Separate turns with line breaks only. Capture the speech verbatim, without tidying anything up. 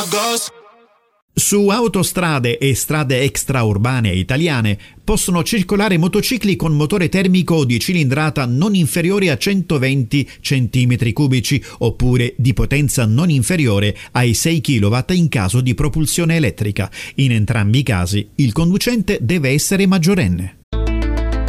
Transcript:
Su autostrade e strade extraurbane italiane possono circolare motocicli con motore termico di cilindrata non inferiore a centoventi centimetri cubici oppure di potenza non inferiore ai sei chilowatt in caso di propulsione elettrica. In entrambi i casi il conducente deve essere maggiorenne.